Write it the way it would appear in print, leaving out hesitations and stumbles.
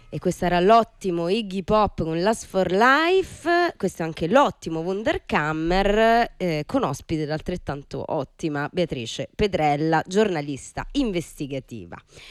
E questo era l'ottimo Iggy Pop con Last for Life, questo è anche l'ottimo Wunderkammer, con ospite l'altrettanto ottima Beatrice Pedrella, giornalista investigativa.